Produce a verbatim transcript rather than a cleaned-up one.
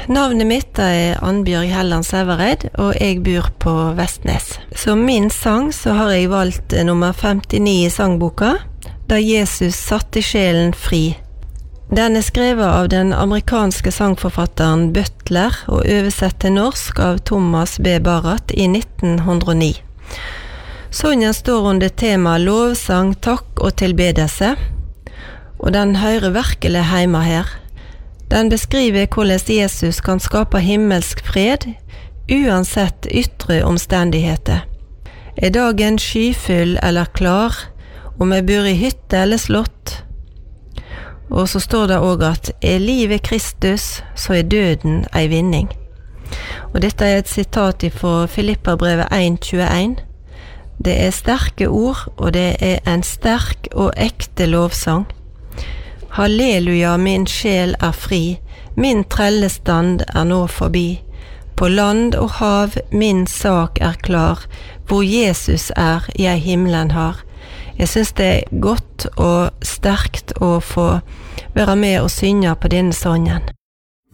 Navnet mitt er Annbjørg Helland Sævareid, og jeg bor på Vestnes. Som min sang så har jeg valgt nummer femtini i sangboka, Da Jesus satte sjelen fri. Den er skrevet av den amerikanske sangforfatteren Butler og oversett til norsk av Thomas B. Barratt i nitten hundre og ni. Sangen står under tema lovsang, takk og tilbedelse, og den hører virkelig hjemme her. Den beskriver hvordan Jesus kan skape himmelsk fred, uansett ytre omstendigheter. Er dagen skyfull eller klar, om jeg bor i hytte eller slott? Og så står det også at er livet Kristus, så er døden ei vinning. Og dette er et sitat fra Filippabrevet en tjueen. Det er sterke ord, og det er en sterk og ekte lovsang. Halleluja, min sjel er fri, min trellestand er nå forbi. På land og hav min sak er klar, hvor Jesus er, jeg himmelen har. Jeg synes det er godt og sterkt å få være med og synge på denne sangen.